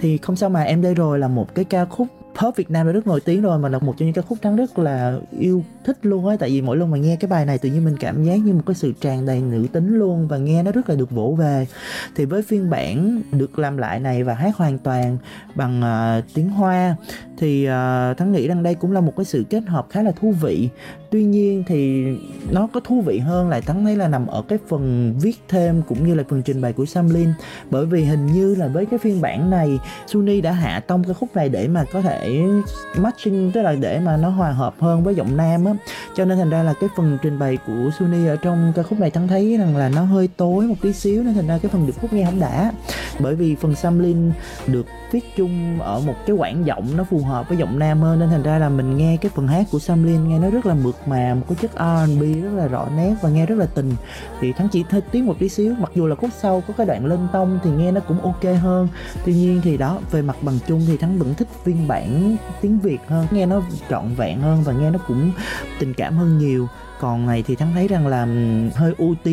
Thì Không Sao Mà Em Đây Rồi là một cái ca khúc pop Việt Nam đã rất nổi tiếng rồi, mà là một trong những ca khúc Thắng rất là yêu thích luôn á. Tại vì mỗi lần mà nghe cái bài này tự nhiên mình cảm giác như một cái sự tràn đầy nữ tính luôn, và nghe nó rất là được vỗ về. Thì với phiên bản được làm lại này và hát hoàn toàn bằng tiếng Hoa thì Thắng nghĩ rằng đây cũng là một cái sự kết hợp khá là thú vị. Tuy nhiên thì nó có thú vị hơn lại Thắng thấy là nằm ở cái phần viết thêm cũng như là phần trình bày của Samlin. Bởi vì hình như là với cái phiên bản này Sunny đã hạ tông cái khúc này để mà có thể matching, tức là để mà nó hòa hợp hơn với giọng nam á. Cho nên thành ra là cái phần trình bày của Sunny ở trong ca khúc này Thắng thấy rằng là nó hơi tối một tí xíu, nên thành ra cái phần điệp khúc nghe không đã. Bởi vì phần Samlin được viết chung ở một cái quãng giọng nó phù hợp với giọng nam hơn, nên thành ra là mình nghe cái phần hát của Samlin nghe nó rất là mượt mà, một cái chất R&B rất là rõ nét và nghe rất là tình. Thì Thắng chỉ hơi tiếc một tí xíu, mặc dù là khúc sau có cái đoạn lên tông thì nghe nó cũng ok hơn. Tuy nhiên thì đó, về mặt bằng chung thì Thắng vẫn thích phiên bản tiếng Việt hơn, nghe nó trọn vẹn hơn và nghe nó cũng tình cảm hơn nhiều. Còn này thì Thắng thấy rằng là hơi ưu tiên